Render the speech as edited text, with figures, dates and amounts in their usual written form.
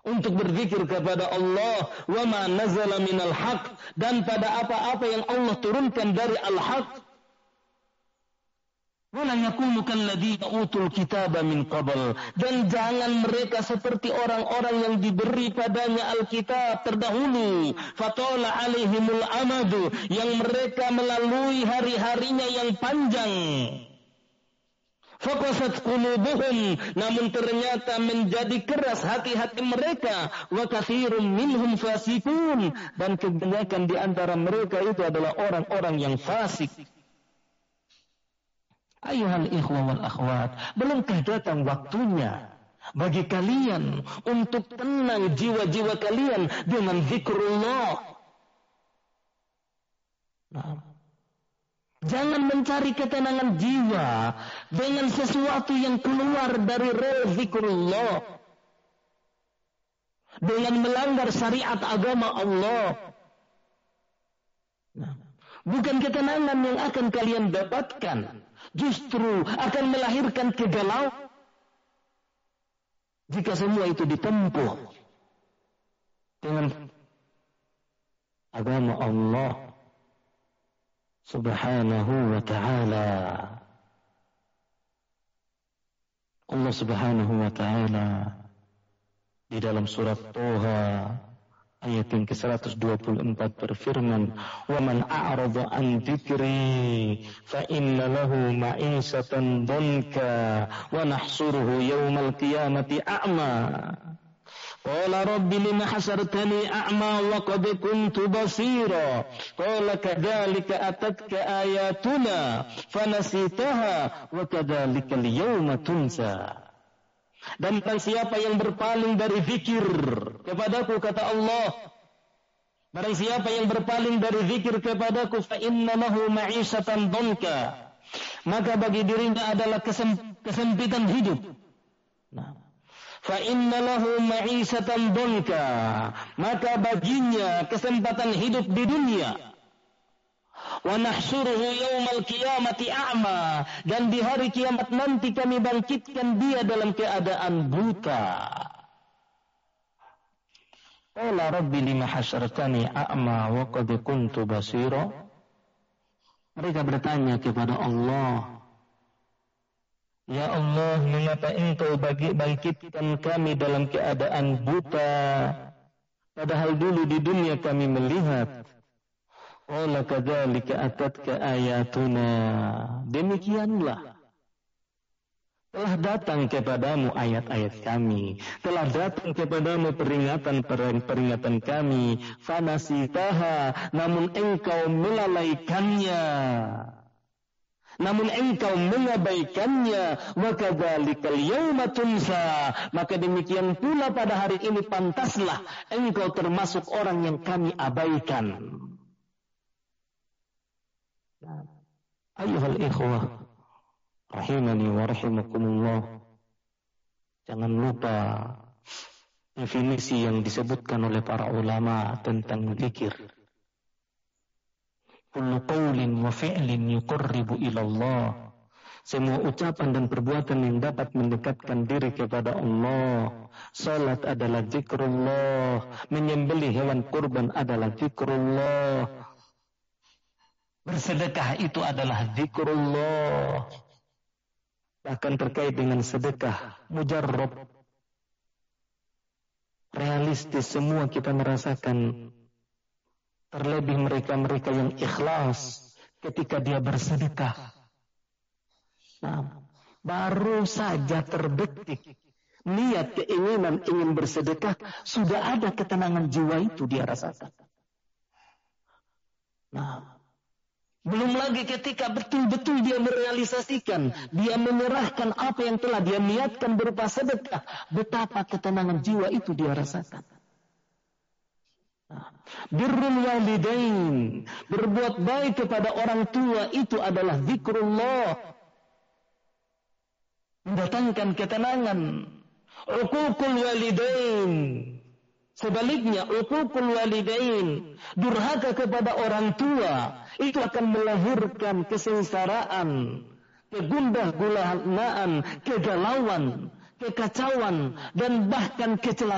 untuk berzikir kepada Allah, wa ma nazala minal haq, dan pada apa-apa yang Allah turunkan dari al-haq. Wa la yakunu kalladzina utul kitaba min qabl, dan jangan mereka seperti orang-orang yang diberi padanya Alkitab terdahulu, fatala alaihimul amadu, yang mereka melalui hari-harinya yang panjang. Faqasat qulubuhum, namun ternyata menjadi keras hati-hati mereka. Wa katsirun minhum fasikun, dan kebanyakan di antara mereka itu adalah orang-orang yang fasik. Ayuhal ikhwa wal akhwat, belumkah datang waktunya bagi kalian untuk tenang jiwa-jiwa kalian dengan zikrullah? Nah, jangan mencari ketenangan jiwa dengan sesuatu yang keluar dari rel zikrullah, dengan melanggar syariat agama Allah. Nah, bukan ketenangan yang akan kalian dapatkan, justru akan melahirkan kegalauan jika semua itu ditempuh dengan agama Allah Subhanahu wa ta'ala. Allah Subhanahu wa ta'ala di dalam surat Toha ayat yang ke-124 berfirman, "Wa man a'rada an dzikri fa inna lahu ma'isatan dhanka wa nahsuruhu yaumal qiyamati a'ma." Qala rabbi lima hasartani a'ma wa qad kuntu basira. Qala kadzalika atatka ayatuna fanasitaha wa kadzalika al-yawma tunsa. Dan siapa yang berpaling dari zikir kepadaku, kata Allah, barang siapa yang berpaling dari zikir kepadaku, fa inna lahu ma'isatan dhanka, maka bagi dirinya adalah kesempitan hidup. Nah, fa inna lahu ma'isatan dhanka, maka baginya kesempatan hidup di dunia. Wa nahsyuruhu yaumal qiyamati a'ma, dan di hari kiamat nanti kami bangkitkan dia dalam keadaan buta. Qala rabbi lima hasyartani a'ma wa qad kuntu basira. Mereka bertanya kepada Allah, ya Allah, mengapa engkau bangkitkan kami dalam keadaan buta, padahal dulu di dunia kami melihat. Qala kadzalika atatka ayatuna, demikianlah telah datang kepadamu ayat-ayat kami, telah datang kepadamu peringatan kami, fanasitaha, namun engkau melalaikannya, namun engkau mengabaikannya, wa kadzalikal yauma tunsa, maka demikian pula pada hari ini pantaslah engkau termasuk orang yang kami abaikan. Ayuhal ikhwah rahimani wa rahimakumullah, jangan lupa definisi yang disebutkan oleh para ulama tentang zikir. Kullu qawlin wa fi'lin yuqarribu ila Allah, semua ucapan dan perbuatan yang dapat mendekatkan diri kepada Allah. Salat adalah zikrullah, menyembelih hewan kurban adalah zikrullah, bersedekah itu adalah zikrullah. Bahkan terkait dengan sedekah mujarrab, realistis, semua kita merasakan. Terlebih mereka-mereka yang ikhlas ketika dia bersedekah. Nah, baru saja terbetik niat keinginan ingin bersedekah, sudah ada ketenangan jiwa itu dia rasakan. Nah, belum lagi ketika betul-betul dia merealisasikan, dia menyerahkan apa yang telah dia niatkan berupa sedekah, betapa ketenangan jiwa itu dia rasakan. Birrul walidain, berbuat baik kepada orang tua, itu adalah zikrullah, mendatangkan ketenangan. Uququl walidain, sebaliknya uququl walidain, durhaka kepada orang tua, itu akan melahirkan kesengsaraan, kegundah gulanaan, kegalauan, kekacauan, dan bahkan kecelakaan.